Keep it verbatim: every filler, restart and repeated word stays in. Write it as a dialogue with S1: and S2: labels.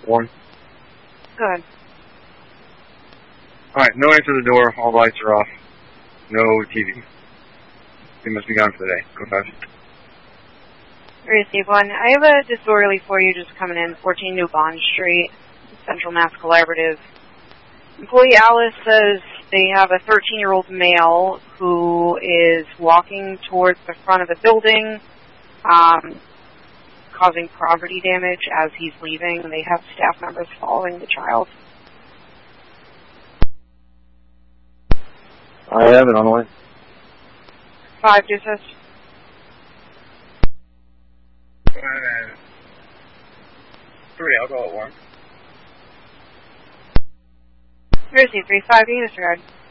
S1: One.
S2: Good.
S1: Alright, no answer to the door, all lights are off. No T V. They must be gone for the day. Go fast.
S2: Receive one. I have a disorderly for you just coming in, fourteen New Bond Street, Central Mass Collaborative. Employee Alice says they have a thirteen-year-old male who is walking towards the front of the building, um, causing property damage as he's leaving. They have staff members following the child.
S1: I have it on the way.
S2: Five, deuces.
S1: Uh, three, I'll go at one.
S2: Receive three, five, units regard.